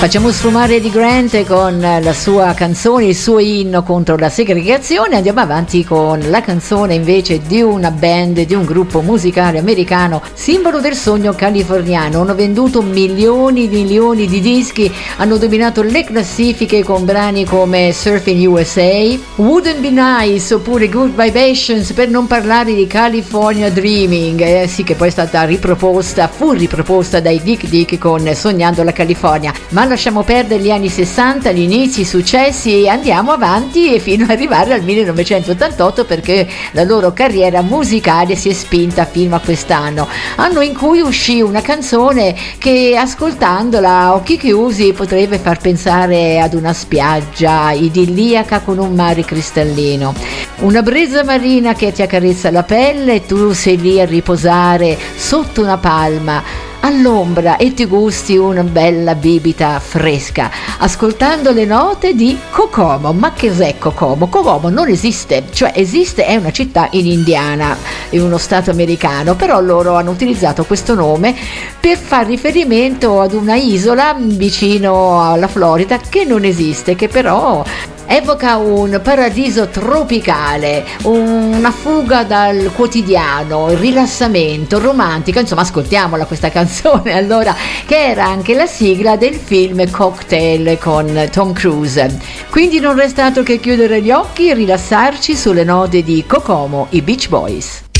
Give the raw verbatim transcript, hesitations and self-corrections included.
Facciamo sfumare Eddie Grant con la sua canzone, il suo inno contro la segregazione. Andiamo avanti con la canzone invece di una band, di un gruppo musicale americano, simbolo del sogno californiano. Hanno venduto milioni di milioni di dischi, hanno dominato le classifiche con brani come Surfing U S A, Wouldn't Be Nice oppure Good Vibrations, per non parlare di California Dreaming, eh sì, che poi è stata riproposta, fu riproposta dai Dick Dick con Sognando la California. Ma lasciamo perdere gli anni sessanta, gli inizi, i successi, e andiamo avanti fino ad arrivare al millenovecentottantotto, perché la loro carriera musicale si è spinta fino a quest'anno, anno in cui uscì una canzone che ascoltandola a occhi chiusi potrebbe far pensare ad una spiaggia idilliaca con un mare cristallino, una brezza marina che ti accarezza la pelle e tu sei lì a riposare sotto una palma all'ombra e ti gusti una bella bibita fresca ascoltando le note di Kokomo. Ma che cos'è Kokomo? Kokomo non esiste, cioè esiste, è una città in Indiana, in uno stato americano, però loro hanno utilizzato questo nome per far riferimento ad una isola vicino alla Florida che non esiste, che però evoca un paradiso tropicale, una fuga dal quotidiano, il rilassamento, romantica. Insomma, ascoltiamola questa canzone allora, che era anche la sigla del film Cocktail con Tom Cruise. Quindi non resta altro che chiudere gli occhi e rilassarci sulle note di Kokomo, i Beach Boys.